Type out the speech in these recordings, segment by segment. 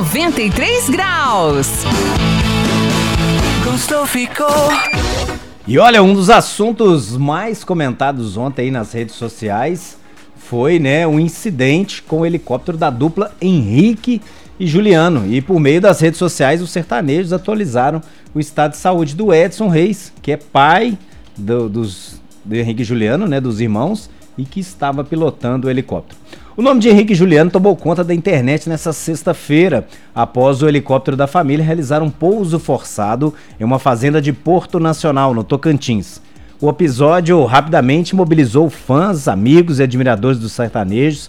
93 graus. Gostou, ficou. E olha, um dos assuntos mais comentados ontem aí nas redes sociais foi, um incidente com o helicóptero da dupla Henrique e Juliano. E por meio das redes sociais, os sertanejos atualizaram o estado de saúde do Edson Reis, que é pai do Henrique e Juliano, dos irmãos, e que estava pilotando o helicóptero. O nome de Henrique e Juliano tomou conta da internet nessa sexta-feira, após o helicóptero da família realizar um pouso forçado em uma fazenda de Porto Nacional, no Tocantins. O episódio rapidamente mobilizou fãs, amigos e admiradores dos sertanejos,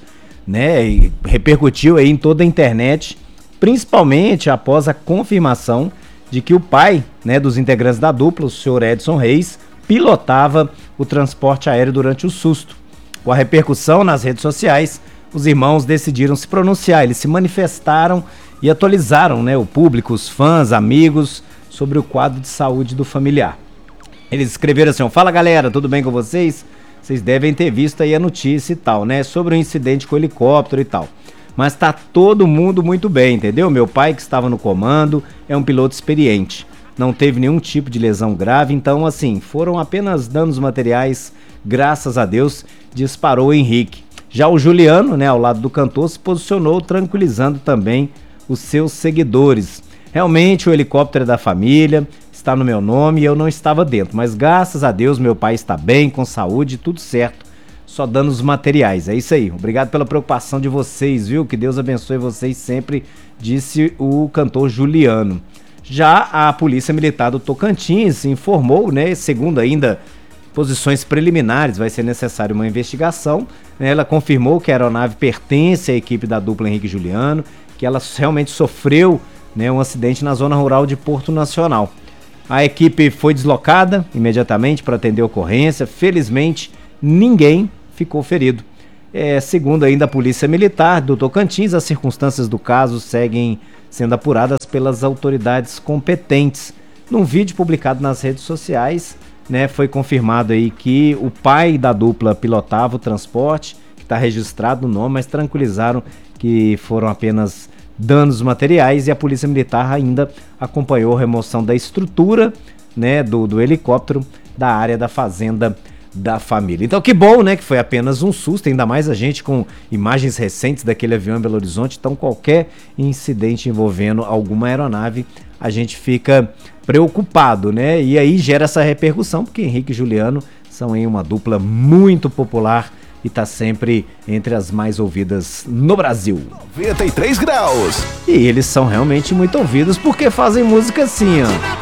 e repercutiu aí em toda a internet, principalmente após a confirmação de que o pai, dos integrantes da dupla, o senhor Edson Reis, pilotava o transporte aéreo durante o susto. Com a repercussão nas redes sociais, os irmãos decidiram se pronunciar, eles se manifestaram e atualizaram, o público, os fãs, amigos, sobre o quadro de saúde do familiar. Eles escreveram assim: fala galera, tudo bem com vocês? Vocês devem ter visto aí a notícia e tal, sobre o incidente com o helicóptero e tal. Mas tá todo mundo muito bem, entendeu? Meu pai, que estava no comando, é um piloto experiente. Não teve nenhum tipo de lesão grave, então assim, foram apenas danos materiais, graças a Deus, disparou o Henrique. Já o Juliano, ao lado do cantor, se posicionou tranquilizando também os seus seguidores. Realmente o helicóptero é da família, está no meu nome e eu não estava dentro, mas graças a Deus meu pai está bem, com saúde, tudo certo, só danos materiais. É isso aí, obrigado pela preocupação de vocês, viu? Que Deus abençoe vocês sempre, disse o cantor Juliano. Já a Polícia Militar do Tocantins informou, segundo ainda posições preliminares, vai ser necessária uma investigação. Ela confirmou que a aeronave pertence à equipe da dupla Henrique e Juliano, que ela realmente sofreu um acidente na zona rural de Porto Nacional. A equipe foi deslocada imediatamente para atender a ocorrência. Felizmente, ninguém ficou ferido. Segundo ainda a Polícia Militar do Tocantins, as circunstâncias do caso seguem sendo apuradas pelas autoridades competentes. Num vídeo publicado nas redes sociais, foi confirmado aí que o pai da dupla pilotava o transporte, que está registrado no nome, mas tranquilizaram que foram apenas danos materiais, e a Polícia Militar ainda acompanhou a remoção da estrutura, do helicóptero da área da fazenda da família. Então que bom, que foi apenas um susto, ainda mais a gente com imagens recentes daquele avião em Belo Horizonte. Então qualquer incidente envolvendo alguma aeronave, a gente fica preocupado, E aí gera essa repercussão, porque Henrique e Juliano são aí uma dupla muito popular e tá sempre entre as mais ouvidas no Brasil. 93 graus. E eles são realmente muito ouvidos porque fazem música assim,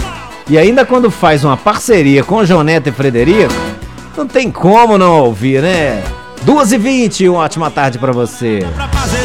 E ainda quando faz uma parceria com João Neto e Frederico, não tem como não ouvir, 2h20, uma ótima tarde pra você.